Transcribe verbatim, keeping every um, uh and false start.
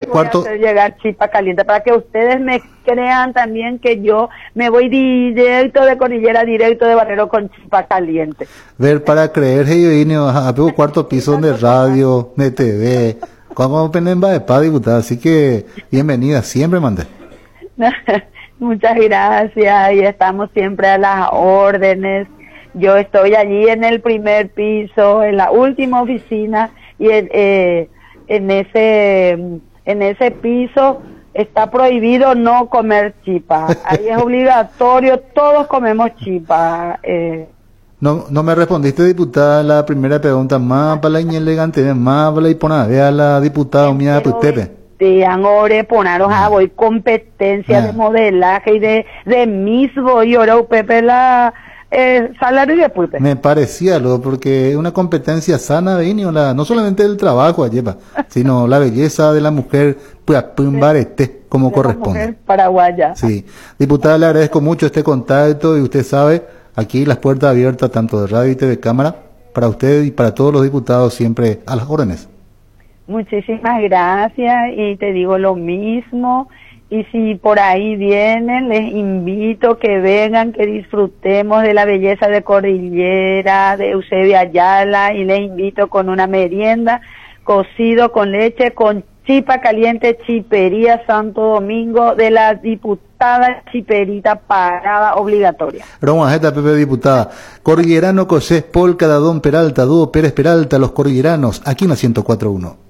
cuarto... hacer llegar chipa caliente para que ustedes me crean también que yo me voy directo de Cordillera, directo de Barrero con chipa caliente. Ver para creer, hey, yo a pego cuarto piso de radio, de T V, como penemba de pa diputada, así que bienvenida, siempre mandé. Muchas gracias y estamos siempre a las órdenes. Yo estoy allí en el primer piso, en la última oficina y en, eh, en ese en ese piso está prohibido no comer chipa. Ahí es obligatorio, todos comemos chipa. Eh. No, no me respondiste, diputada, la primera pregunta, más para la inelegante, más para la hiponavea a la diputada Mía Putepe. Te han ore ponaros a voy competencia ah. de modelaje y de, de Miss voy oro Pepe la eh, salario y de pulpe. Me parecía lo, porque una competencia sana de inio, la, no solamente el trabajo lleva, sino la belleza de la mujer, pues pumbarete, como de corresponde. La mujer paraguaya. Sí. Diputada, le agradezco mucho este contacto y usted sabe, aquí las puertas abiertas tanto de radio y T V Cámara, para usted y para todos los diputados siempre a las órdenes. Muchísimas gracias y te digo lo mismo. Y si por ahí vienen, les invito que vengan, que disfrutemos de la belleza de Cordillera, de Eusebia Ayala, y les invito con una merienda, cocido con leche, con chipa caliente, Chipería Santo Domingo, de la diputada Chiperita Parada obligatoria. Romajeta, Pepe, diputada. Cordillerano Cosés, Polca, Dadón Peralta, Dúo Pérez Peralta, los cordilleranos, aquí en la ciento cuatro punto uno.